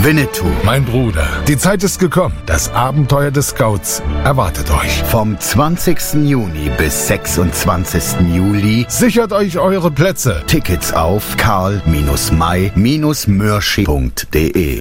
Winnetou, mein Bruder. Die Zeit ist gekommen. Das Abenteuer des Scouts erwartet euch. vom 20. Juni bis 26. Juli. Sichert euch eure Plätze. Tickets auf karl-may-mörsching.de.